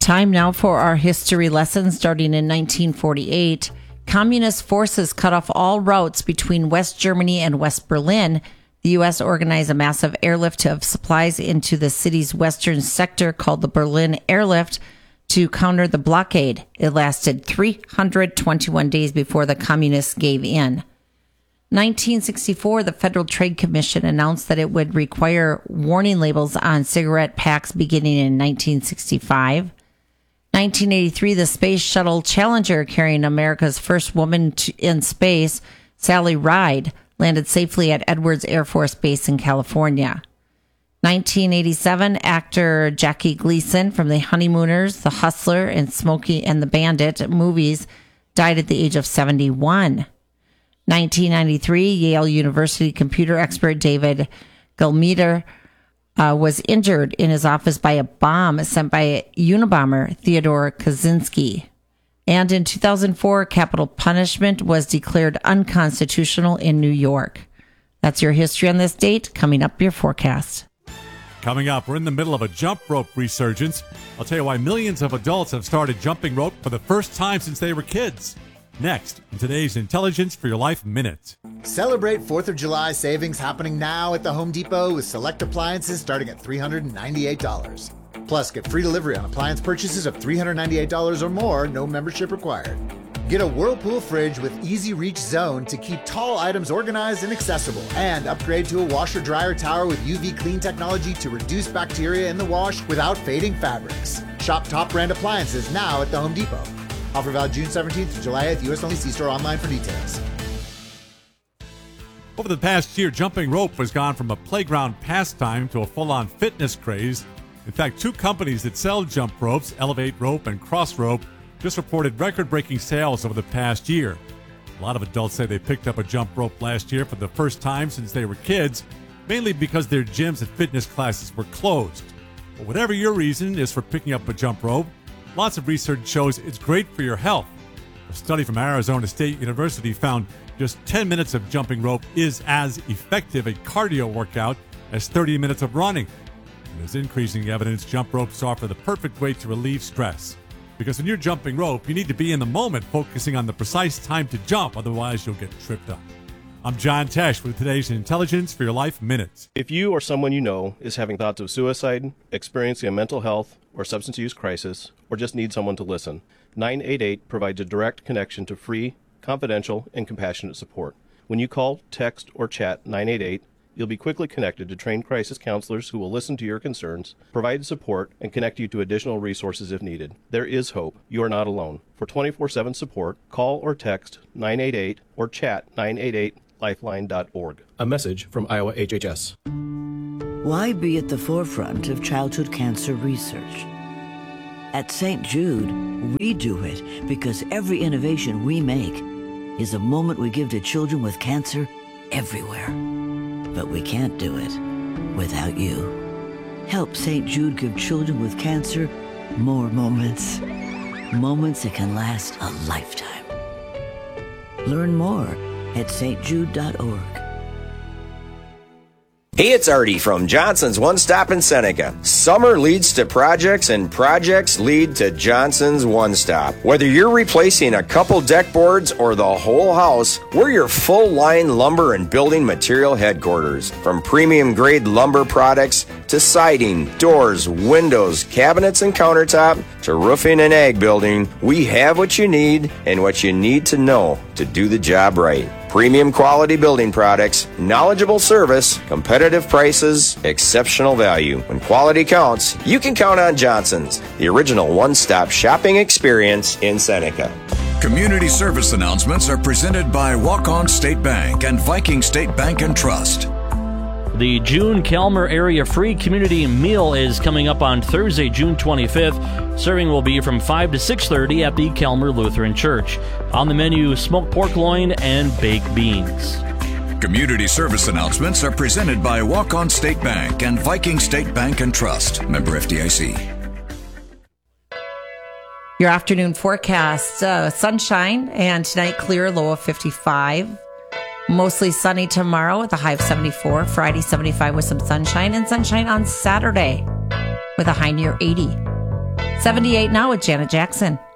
Time now for our history lesson. Starting in 1948, communist forces cut off all routes between West Germany and West Berlin. The U.S. organized a massive airlift of supplies into the city's western sector called the Berlin Airlift to counter the blockade. It lasted 321 days before the communists gave in. 1964, the Federal Trade Commission announced that it would require warning labels on cigarette packs beginning in 1965. 1983, the Space Shuttle Challenger, carrying America's first woman in space, Sally Ride, landed safely at Edwards Air Force Base in California. 1987, actor Jackie Gleason from The Honeymooners, The Hustler, and Smokey and the Bandit movies died at the age of 71. 1993, Yale University computer expert David Gilmeter was injured in his office by a bomb sent by Unabomber Theodore Kaczynski. And in 2004, capital punishment was declared unconstitutional in New York. That's your history on this date. Coming up, your forecast. Coming up, we're in the middle of a jump rope resurgence. I'll tell you why millions of adults have started jumping rope for the first time since they were kids. Next, in today's Intelligence for Your Life Minute. Celebrate 4th of July savings happening now at the Home Depot with select appliances starting at $398. Plus, get free delivery on appliance purchases of $398 or more, no membership required. Get a Whirlpool fridge with Easy Reach Zone to keep tall items organized and accessible. And upgrade to a washer-dryer tower with UV clean technology to reduce bacteria in the wash without fading fabrics. Shop top brand appliances now at the Home Depot. Offer valid June 17th to July 8th. U.S. only. See store online for details. Over the past year, jumping rope has gone from a playground pastime to a full-on fitness craze. In fact, two companies that sell jump ropes, Elevate Rope and Cross Rope, just reported record-breaking sales over the past year. A lot of adults say they picked up a jump rope last year for the first time since they were kids, mainly because their gyms and fitness classes were closed. But whatever your reason is for picking up a jump rope, lots of research shows it's great for your health. A study from Arizona State University found just 10 minutes of jumping rope is as effective a cardio workout as 30 minutes of running. And there's increasing evidence jump ropes offer the perfect way to relieve stress. Because when you're jumping rope, you need to be in the moment, focusing on the precise time to jump, otherwise you'll get tripped up. I'm John Tesh with today's Intelligence for Your Life Minute. If you or someone you know is having thoughts of suicide, experiencing a mental health or substance use crisis, or just need someone to listen, 988 provides a direct connection to free, confidential, and compassionate support. When you call, text, or chat 988, you'll be quickly connected to trained crisis counselors who will listen to your concerns, provide support, and connect you to additional resources if needed. There is hope. You are not alone. For 24/7 support, call or text 988 or chat 988lifeline.org. A message from Iowa HHS. Why be at the forefront of childhood cancer research? At St. Jude, we do it because every innovation we make is a moment we give to children with cancer everywhere. But we can't do it without you. Help St. Jude give children with cancer more moments. Moments that can last a lifetime. Learn more at stjude.org. Hey, it's Artie from Johnson's One Stop in Seneca. Summer leads to projects and projects lead to Johnson's One Stop. Whether you're replacing a couple deck boards or the whole house, we're your full-line lumber and building material headquarters. From premium grade lumber products to siding, doors, windows, cabinets and countertop to roofing and ag building, we have what you need and what you need to know to do the job right. Premium quality building products, knowledgeable service, competitive prices, exceptional value. When quality counts, you can count on Johnson's, the original one-stop shopping experience in Seneca. Community service announcements are presented by Walk-On State Bank and Viking State Bank and Trust. The June Calmer Area Free Community Meal is coming up on Thursday, June 25th. Serving will be from 5 to 6:30 at the Calmer Lutheran Church. On the menu, smoked pork loin and baked beans. Community service announcements are presented by Walk-On State Bank and Viking State Bank and Trust. Member FDIC. Your afternoon forecast, sunshine, and tonight clear, low of 55. Mostly sunny tomorrow with a high of 74. Friday, 75 with some sunshine, and sunshine on Saturday with a high near 80. 78 now with Janet Jackson.